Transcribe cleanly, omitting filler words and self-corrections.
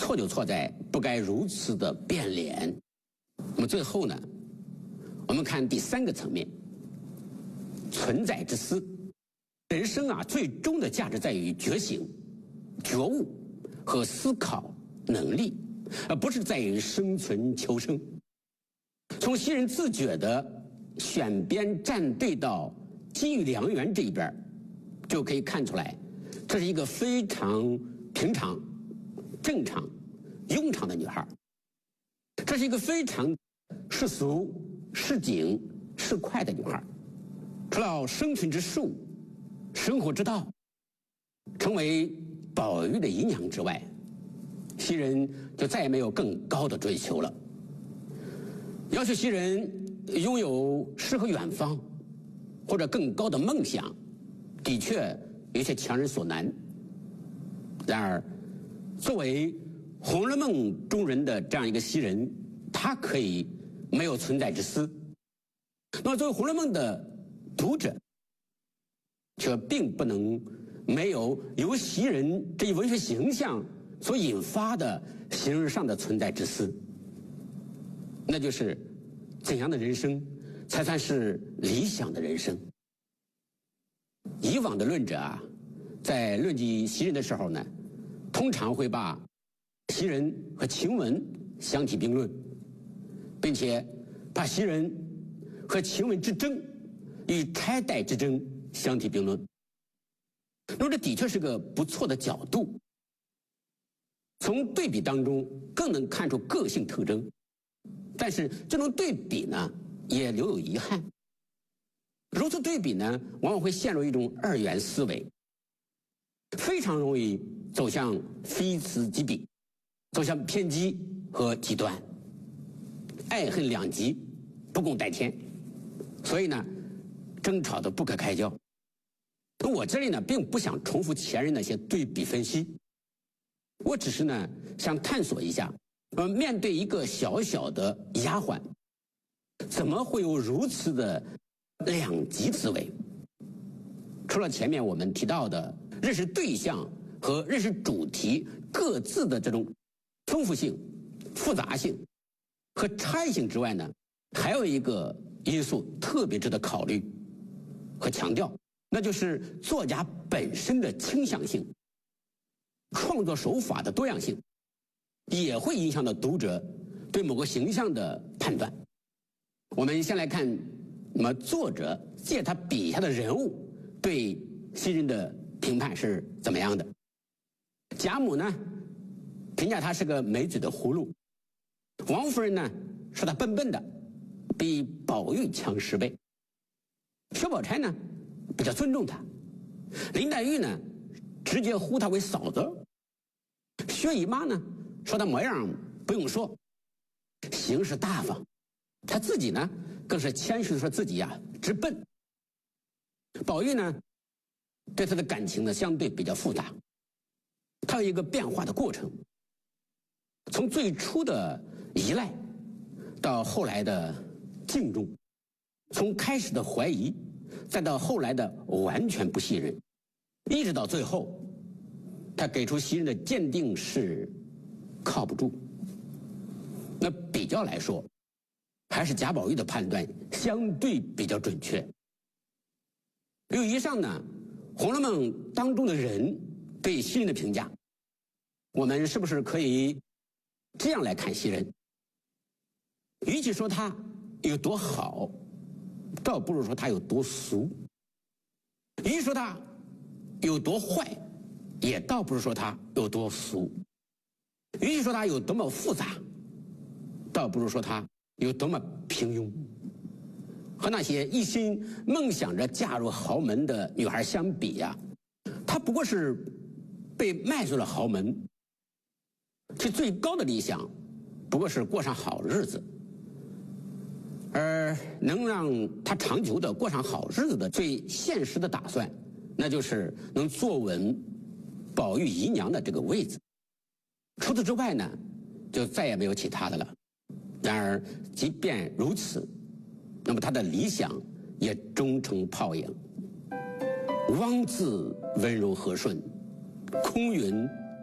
错就错在不该如此的变脸。那么最后呢，我们看第三个层面，存在之思。人生啊，最终的价值在于觉醒、觉悟和思考能力，而不是在于生存求生。从昔人自觉的选边站队到机遇良缘这一边，就可以看出来，这是一个非常平常、正常、庸常的女孩。这是一个非常世俗、市井、市侩的女孩。除了生存之术、生活之道，成为宝玉的姨娘之外，袭人就再也没有更高的追求了。要求袭人拥有诗和远方或者更高的梦想，的确有些强人所难。然而，作为《红楼梦》中人的这样一个袭人，她可以没有存在之思。那么，作为《红楼梦》的读者，却并不能没有由袭人这一文学形象所引发的形而上的存在之思。那就是怎样的人生才算是理想的人生？以往的论者啊，在论及袭人的时候呢，通常会把袭人和晴雯相提并论，并且把袭人和晴雯之争与钗黛之争相提并论。那么这的确是个不错的角度，从对比当中更能看出个性特征。但是这种对比呢，也留有遗憾。如此对比呢，往往会陷入一种二元思维，非常容易走向非此即彼，走向偏激和极端，爱恨两极，不共戴天。所以呢，争吵得不可开交。我这里呢，并不想重复前人那些对比分析，我只是呢，想探索一下，面对一个小小的丫鬟，怎么会有如此的两极思维？除了前面我们提到的认识对象和认识主题各自的这种丰富性、复杂性和差异性之外呢，还有一个因素特别值得考虑和强调，那就是作家本身的倾向性、创作手法的多样性，也会影响到读者对某个形象的判断。我们先来看，那么作者借他笔下的人物对袭人的评判是怎么样的。贾母呢，评价她是个没嘴的葫芦；王夫人呢，说她笨笨的，比宝玉强10倍；薛宝钗呢，比较尊重她；林黛玉呢，直接呼她为嫂子；薛姨妈呢，说她模样不用说，行事大方；她自己呢，更是谦虚地说自己呀直笨。宝玉呢，对她的感情呢相对比较复杂，它有一个变化的过程，从最初的依赖到后来的敬重，从开始的怀疑再到后来的完全不信任，一直到最后他给出袭人的鉴定是靠不住。那比较来说，还是贾宝玉的判断相对比较准确。由于以上呢，《红楼梦》当中的人对袭人的评价，我们是不是可以这样来看袭人？与其说他有多好，倒不如说他有多俗；与其说他有多坏，也倒不如说他有多俗；与其说他有多么复杂，倒不如说他有多么平庸。和那些一心梦想着嫁入豪门的女孩相比呀，她不过是被卖入了豪门，其最高的理想不过是过上好日子，而能让她长久的过上好日子的最现实的打算，那就是能坐稳宝玉姨娘的这个位子。除此之外呢，就再也没有其他的了。然而即便如此，那么他的理想也终成泡影。汪自温柔和顺，空云